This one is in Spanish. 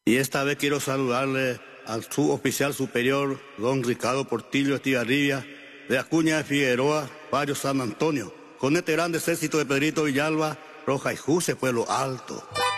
Y esta vez quiero saludarle al suboficial superior, don Ricardo Portillo Estigarribia, de Acuña de Figueroa, barrio San Antonio, con este gran ejército de Pedrito Villalba, Roja y Juse, Pueblo Alto.